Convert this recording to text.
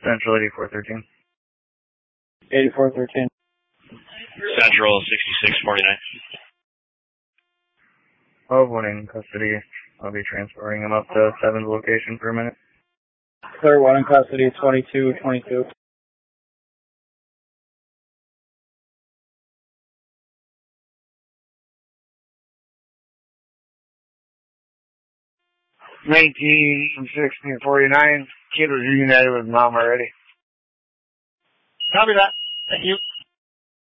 Central 8413. 8413. Central 6649. I'll have one in custody. I'll be transporting him up to 7's location for a minute. Clear 1 in custody, 2222. $19.16.49. Kid was reunited with mom already. Copy that. Thank you.